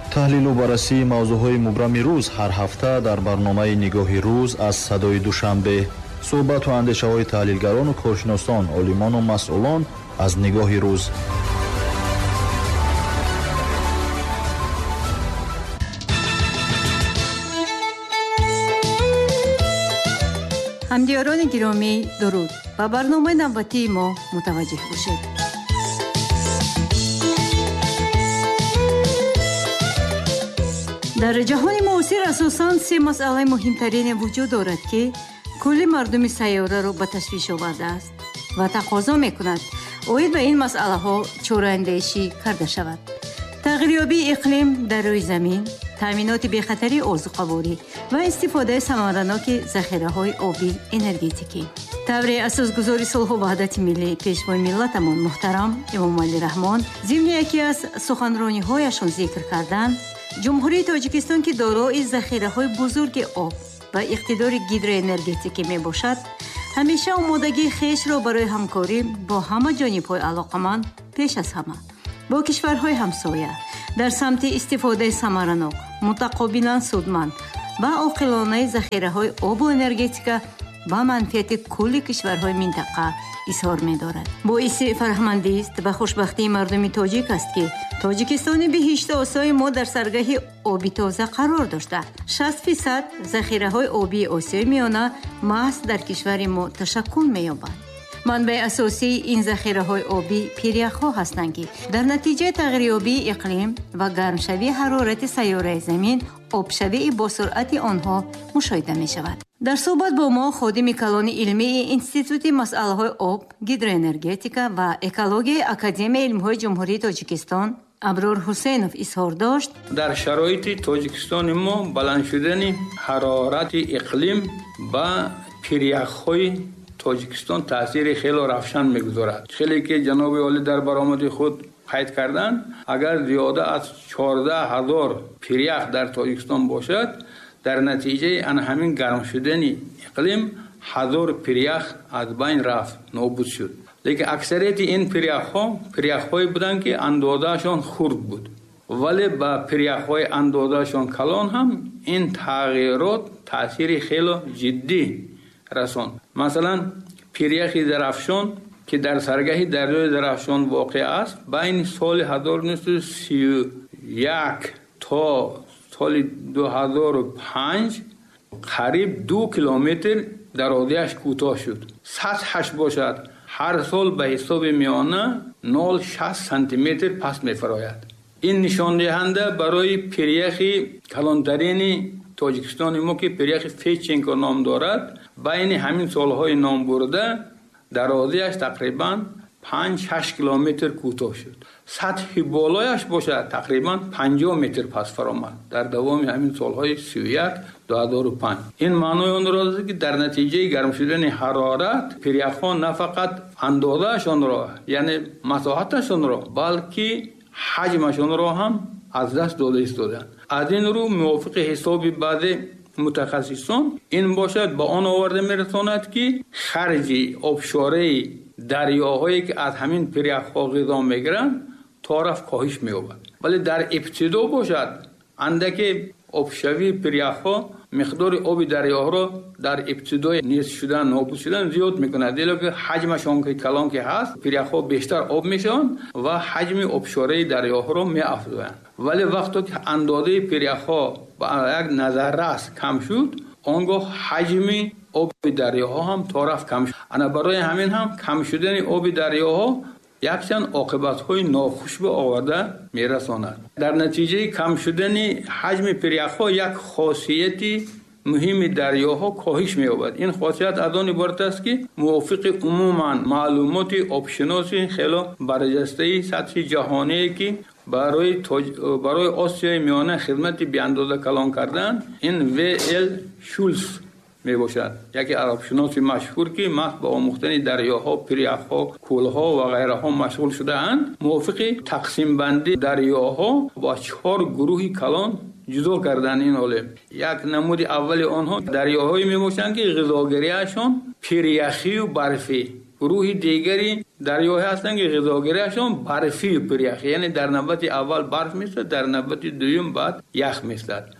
таҳлилу баррасии мавзӯъҳои мубрами рӯз ҳар ҳафта дар барномаи нигоҳи рӯз аз садои душанбе. суҳбату андешаҳои таҳлилгарону коршиносон, олимону масъулон аз нигоҳи рӯз. ҳамдиёрони гиромӣ, дуруд. ба барномаи навбатии мо мутаваҷҷеҳ бошед. дар ҷаҳони муосир асосан се масъалаи муҳимтарине вуҷуд дорад, ки кулли мардуми сайёраро ба ташвиш овардааст ва тақозо мекунад оид ба ин масъалаҳо чораандешӣ карда шавад. тағйирёбии иқлим дар рӯи замин, таъминоти бехатарии озуқаворӣ ва истифодаи самараноки захираҳои обӣ энергетикӣ. таври асосгузори Сулҳу ваҳдати миллӣ пешвои миллатамон муҳтарам Эмомалӣ Раҳмон зимни яке аз суханрониҳояшон зикр карданд, ҷумҳурии Тоҷикистон ки дорои захираҳои бузурги об ва иқтидори гидроэнергетикӣ мебошад, ҳамеша омодагии хешро барои ҳамкорӣ бо ҳама ҷонибҳои алоқаманд пеш аз ҳама бо кишварҳои ҳамсоя дар самти истифодаи самаранок, мутақобилан судманд ва оқилонаи захираҳои обу энергетика ба манфиати кулли кишварҳои минтақа изҳор медорад. боиси фарҳмандист ва хушбахтии мардуми тоҷик аст, ки Тоҷикистони биҳишти Осиёи мо дар саргаҳи оби тоза қарор дошта. 60% захираҳои обии Осиёи миёна маҳз дар кишвари мо ташаккул меёбанд. манбаи асосии ин захираҳои обӣ пиряхҳо ҳастанд, ки дар натиҷаи тағйирёбии иқлим ва гармшавии ҳарорати сайёраи замин обшавии бо суръати онҳо мушоҳида мешавад. дар суҳбат бо мо ходими калони илмии Институти масъалаҳои об, гидроэнергетика ва экологияи Академияи илмҳои ҷумҳурии Тоҷикистон Аброр Ҳусейнов изҳор дошт. дар шароити Тоҷикистони мо баланд шудани ҳарорати иқлим ба пиряхҳои Тоҷикистон таъсири хело равшан мегузорад. хеле ки ҷаноби олӣ дар баромади худ қайд карданд, агар зиёда аз 14,000 пирях дар Тоҷикистон бошад, дар натиҷаи ҳамин гарм шудани иқлим 1000 пирях аз байн рафт, нобуд шуд. лекин аксарияти ин пиряхҳое буданд, ки андозаашон хурд буд. вале ба пиряхҳои андозаашон калон ҳам ин тағйирот таъсири хело ҷиддӣ расон. масалан, пиряхи Зарафшон ки дар саргаҳи дарёи Зарафшон воқеъ аст, байни соли 1931 то соли 2005 қариб 2 километр дарозиаш кӯтоҳ шуд. сатҳаш бошад ҳар сол ба ҳисоби миёна 0.6 сантиметр паст мефарояд. ин нишондиҳанда барои пиряхи калонтарини Тоҷикистони мо ки пиряхи Феченко ном дорад, байни ҳамин солҳои номбурда дарозиаш тақрибан 5-6 километр кӯтоҳ шуд. сатҳи болояш бошад тақрибан 50 метр паст фаромад дар давоми ҳамин солҳои 31-2005. ин маънои онро дорад, ки дар натиҷаи гарм шудани ҳарорат пиряхҳо на фақат андозаашонро, яъне масоҳаташонро, балки ҳаҷмашонро ҳам аз даст дода истоданд. аз ин рӯ мувофиқи ҳисоби баъзе мутахассисон ин бошад ба он оварда мерасонад, ки харҷи обшораи дарёҳое ки аз ҳамин пиряхҳо ғизо мегиранд тораф коҳиш меёбад. вале дар ибтидо бошад андаке обшавии пиряхҳо миқдори оби дарёҳро дар ибтидои нест шудан, нобуд шудан зиёд мекунад. зеро ки ҳаҷмашон ки калон ки ҳаст, пиряхҳо бештар об мешаванд ва ҳаҷми обшораи дарёҳро меафзоянд. вале вақто ки андозаи пиряхҳо ба як назаррас кам шуд, он гоҳ ҳаҷми оби дарёҳо ҳам тораф кам шуд. ана барои ҳамин ҳам кам шудани оби дарёҳо якчанд оқибатҳои нохуш ба оварда мерасонад. дар натиҷаи кам шудани ҳаҷми пиряхҳо як хосияти муҳими дарёҳо коҳиш меёбад. ин хосият аз он иборат аст, ки мувофиқи умуман маълумоти обшиноси хело барҷастаи сатҳи ҷаҳоние ки барои Осиёи миёна хизмати беандоза калон кардан, ин В.Л. Шулц мебошад. яке аз обшиноси машҳур ки маҳз ба омӯхтани дарёҳо, пиряхҳо, кӯлҳо ва ғайраҳо машғул шудаанд, мувофиқи тақсимбандии дарёҳо ба 4 гурӯҳи калон ҷудо карданд. ин олем як намуди аввали онҳо дарёҳое мебошанд, ки ғизогирияшон пиряхию барфӣ گروه دیگری دریاهایی هستند که غذاگیریشان برفی و پریخ، یعنی در نوبت اول برف میستد، در نوبت دوم بعد یخ میستد.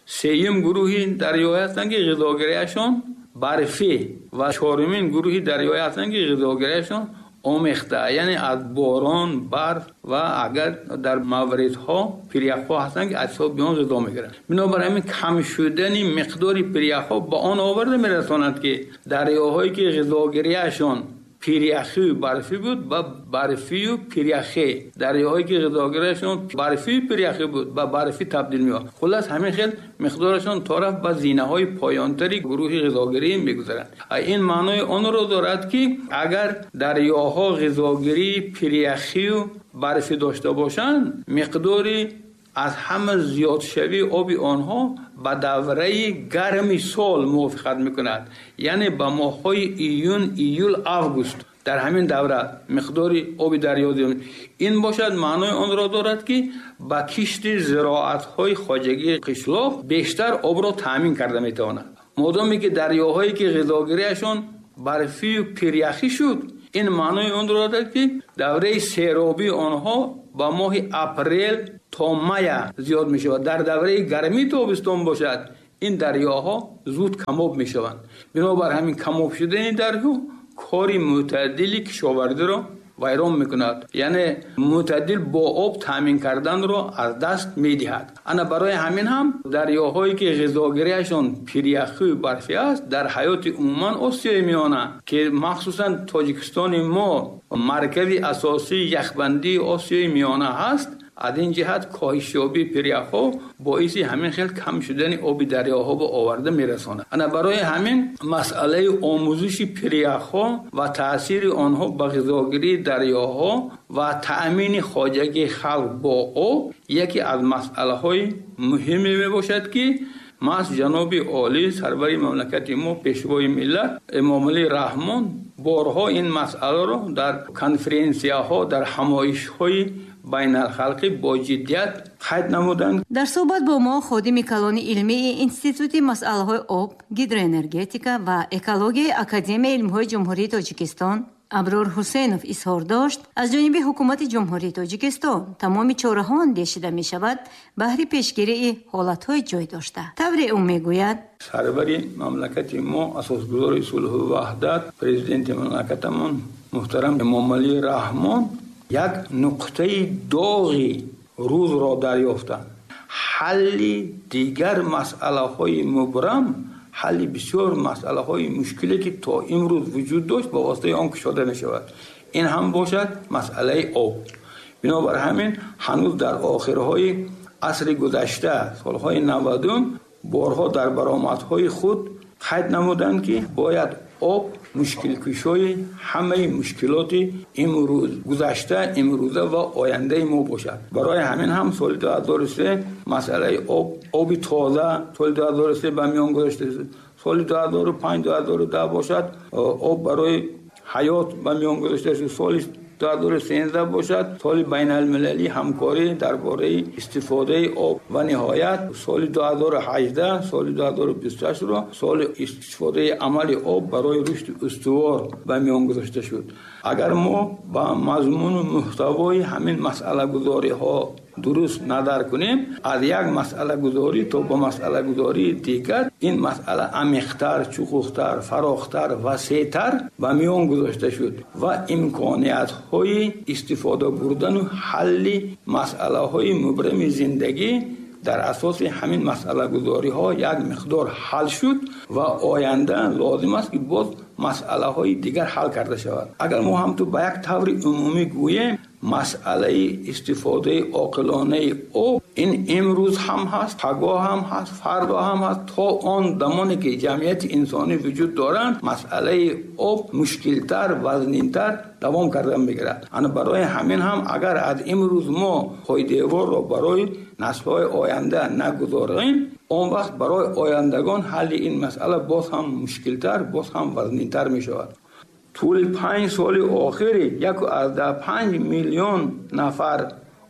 سوم گروه دریاهایی هستند که غذاگیریشان برفی و چهارمین گروه دریاهایی هستند که غذاگیریشان آمیخته، یعنی از باران، برف و اگر در مواردها پریخ‌ها هستند که اجساد به آن غذا میگیرند. بنابراین همین کم شدن مقدار پریخ‌ها به آن آورده میرساند که دریاهایی که غذاگیریشان پریخی و برفی بود و برفی و پریخی، دریاهایی که غذاگیریشان برفی و پریخی بود و برفی تبدیل می‌شود. خلاص همین خیلی مقدارشان طرف به زینه‌های پایانتری گروه غذاگیری می‌گذارند. این معنای آن را دارد که اگر دریاها غذاگیری پریخی و برفی داشته باشند، مقداری از همه زیاد شوی آب آنها به دوره گرمی سال موافقت میکند، یعنی به ماه‌های ایون، ایول، آگوست، در همین دوره مقداری آب دریا زیاد این باشد. معنای آن را دارد که با کشت زراعت‌های خواجگی قشلاق بیشتر آب را تامین کرده میتواند. مادامی که دریاهایی که غذاگیریشان برفی و پریخی شد، این معنای آن را دارد که دوره سیرابی آنها با ماه اپریل تا می زیاد می شود. در دوره گرمی تابستان باشد این دریاها زود کماب می شوند. بنابر همین کماب شدن دریا کاری معتدلی کشاورزی را ویران می کند، یعنی معتدل با آب تامین کردن را از دست می دهد. انا برای همین هم دریاهایی که غذاگیریشان پریخی و برفی است در حیات عموما آسیای میانه که مخصوصا تاجیکستان ما مرکز اساسی یخبندی آسیای میانه هست، از این جهت کاهش یابی پریخ‌ها باعث همین خیلی کم شدن آب دریاها به آورده میرساند. انا برای همین مسئله آموزش پریخ‌ها و تاثیر آنها به غذاگیری دریاها و تأمین خواجگی خلق با آب یکی از مسئله‌های مهمی میباشد که جناب عالی سرور مملکت ما پیشوای ملت امام علی رحمان بارها این مسئله را در کنفرانسی‌ها، در همایش‌های بین الخلقی با جدیت قید نمودند. در صحبت با ما خادم کلان علمی انستیتوت مسائل آب، گیدروانرژتیکا و اکولوژی اکادمی علم‌های جمهوری تاجیکستان ابرار حسینов اظهار داشت از جانب حکومت جمهوری تاجیکستان تمام چاره‌ها اندیشیده می‌شود بهر پیشگیری حالت‌های جای داشته. طوری او میگوید سرور مملکت ما اساسگذار صلح و وحدت پرزیدنت مملکتمان محترم امام علی رحمان یک نقطه داغی روز را دریافتند. حل دیگر مسئله های مبرم، حل بسیار مسئله های مشکلی که تا امروز وجود داشت با واسطه آن کشاده می شود. این هم باشد مسئله آب. بنابر همین هنوز در آخرهای عصر گذشته سالهای 90 بارها در برآمدهای خود قید نمودند که باید آب مشکل کشای همه مشکلات امروز گذشته، امروزه و آینده ما باشد. برای همین هم سال 2003 مسئله آب تازه سال 2003 به میان گذاشته، سال 2005 2010 باشد آب برای حیات به میان گذاشته، سال 2013 باشد سال بین المللی همکاری درباره استفاده آب و نهایت سال 2018 سال 2028 را سال استفاده عملی آب برای رشد استوار به میان گذاشته شد. اگر ما با مضمون و محتوای همین مسئله گذاری ها درست ندرک کنیم، از یک مسئله گذاری تا با مسئله گذاری دیگر این مسئله عمیق‌تر، چقوق‌تر، فراختر، وسیع‌تر به میان گذاشته شد و امکانیت‌های استفاده بردن و حل مسئله‌های مبرم زندگی در اساس همین مسئله گذاری ها یک مقدار حل شد و آینده لازم است که باز مسئله های دیگر حل کرده شود. اگر ما هم تو به یک طور عمومی گوییم مسئله استفاده عاقلانه آب این امروز هم هست، پگاه هم هست، فردا هم هست، تا آن زمانی که جمعیت انسانی وجود دارند مسئله آب مشکلتر، وزنینتر دوام کردن میگیرد. انا برای همین هم اگر از امروز ما پای دیوار را برای نسل‌های آینده نگذاریم، اون وقت برای آیندگان حل این مسئله باز هم مشکلتر، باز هم وزنینتر می شود. طول 5 سال آخری 1.5 میلیون نفر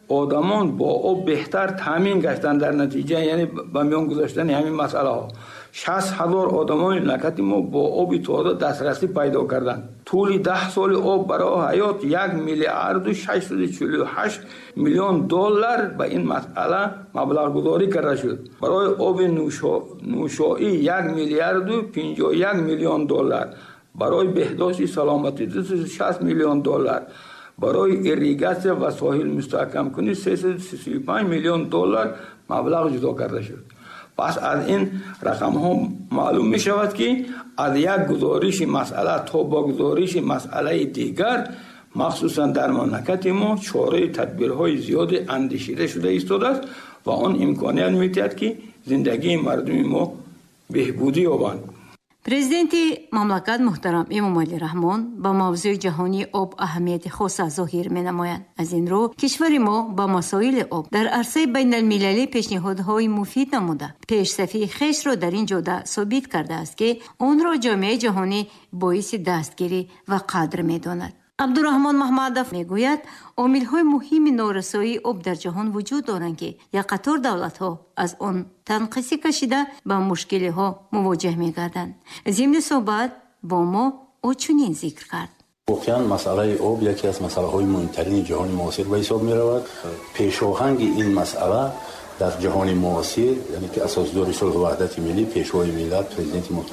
одамон бо об беҳтар таъмин гаштанд. дар натиҷа яъне ба миён гузоштани ҳамин масъалаҳо 60,000 одамони мамлакати мо бо оби тоза дастрасӣ пайдо карданд. тӯли 10 соли об барои ҳаёт 1 миллиарду 648 миллион доллар ба ин масъала маблағгузорӣ карда шуд. барои оби нӯшоӣ 1 миллиарду 51 миллион доллар, барои беҳдошти саломатӣ 260 миллион доллар, барои ирригатсия ва соҳил мустаҳкамкунӣ 335 миллион доллар маблағ ҷудо карда шуд. пас аз ин рақамҳо маълум мешавад ки аз як гузориши масъала то ба гузориши масъалаи дигар махсусан дар мамлакати мо чораи тадбирҳои зиёде андешида шуда истодааст ва он имконият медиҳад ки зиндагии мардуми мо беҳбудӣ ёбанд. президенти мамлакат муҳтарам Эмомалӣ Раҳмон ба мавзӯи ҷаҳонии об аҳамияти хоса зоҳир менамоянд. аз ин рӯ кишвари мо ба масоили об дар арсаи байналмилалӣ пешниҳодҳои муфид намуда пешсафии хешро дар ин ҷода собит кардааст ки онро ҷомеаи ҷаҳонӣ боиси дастгирӣ ва қадр медонад. абдураҳмон маҳмадов мегӯяд омилҳои муҳими норасоии об дар ҷаҳон вуҷуд доранд ки як қатор давлатҳо аз он танқисӣ кашида ба мушкилиҳо мувоҷиҳ мегарданд. зимни суҳбат бо мо ӯ чунин зикр кард. воқеан масъалаи об яке аз масъалаҳои муҳимтарини ҷаҳони муосир ба ҳисоб меравад. пешоҳанги ин масъала дар ҷаҳони муосир, яъне ки асосдори сулҳу ваҳдати миллӣ, пешвои миллат, президенти